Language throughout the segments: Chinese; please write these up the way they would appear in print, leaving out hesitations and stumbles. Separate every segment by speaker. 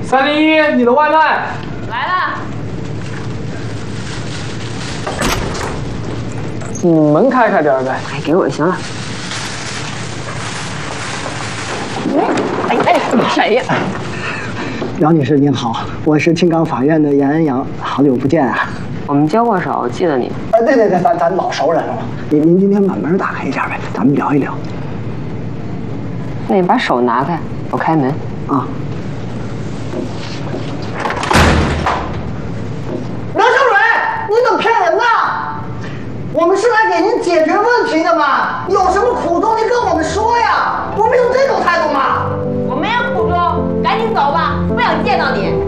Speaker 1: 301，你的外卖
Speaker 2: 来了。
Speaker 1: 门开开点呗。
Speaker 2: 哎，给我就行了。谁呀？
Speaker 3: 姚女士您好，我是青冈法院的严恩阳，好久不见啊。
Speaker 2: 我们交过手，记得你。
Speaker 3: 对，咱老熟人了。您今天把门打开一下呗，咱们聊一聊。
Speaker 2: 那你把手拿开，我开门。
Speaker 3: 啊。梁小蕊，你怎么骗人呢？我们是来给您解决问题的嘛，有什么苦衷您跟我们说呀，不必用这种态度嘛。
Speaker 2: 我没有苦衷，赶紧走吧，不想见到你。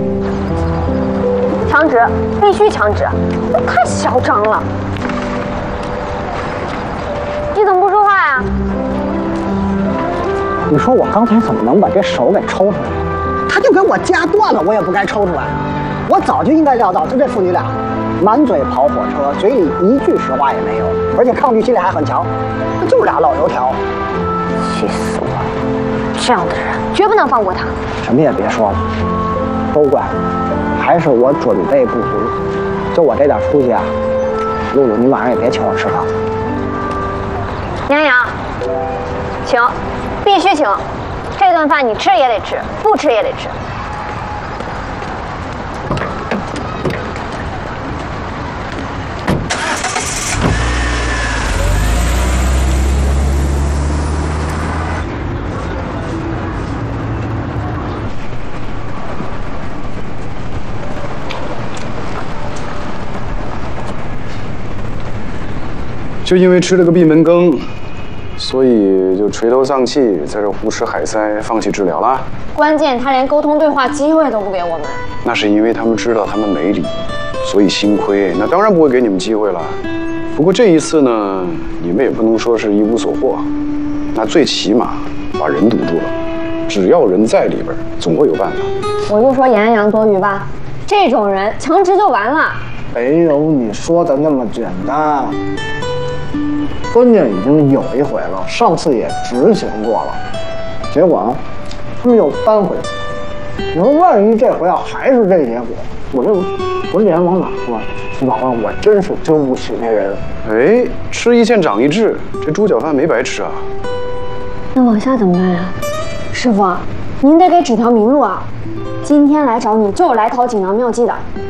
Speaker 4: 强制，必须强制，太嚣张了。你怎么不说话呀？
Speaker 3: 你说我刚才怎么能把这手给抽出来？他就给我夹断了，我也不该抽出来。我早就应该料到，就这父女俩，满嘴跑火车，嘴里一句实话也没有，而且抗拒心理还很强，就俩老油条。
Speaker 4: 气死我了！这样的人绝不能放过他。
Speaker 3: 什么也别说了，都怪我，还是我准备不足。就我这点出息啊，露露，你晚上也别请我吃饭。
Speaker 4: 娘娘，请，必须请。这顿饭你吃也得吃，不吃也得吃。
Speaker 5: 就因为吃了个闭门羹，所以就垂头丧气，在这胡吃海塞，放弃治疗了。
Speaker 4: 关键他连沟通对话机会都不给我们。
Speaker 5: 那是因为他们知道他们没理，所以心亏。那当然不会给你们机会了。不过这一次呢，你们也不能说是一无所获，那最起码把人堵住了。只要人在里边，总会有办法。
Speaker 4: 我就说严阳多余吧，这种人强制就完了。
Speaker 3: 没有你说的那么简单。关键已经有一回了，上次也执行过了，结果呢，他们又扳回去。你说万一这回还是这结果，我这人往哪说？往我真是经不起那人。
Speaker 5: 哎，吃一堑长一智，这猪脚饭没白吃啊。
Speaker 4: 那往下怎么办呀？师傅，您得给指条明路啊！今天来找你就是来讨锦囊妙计的。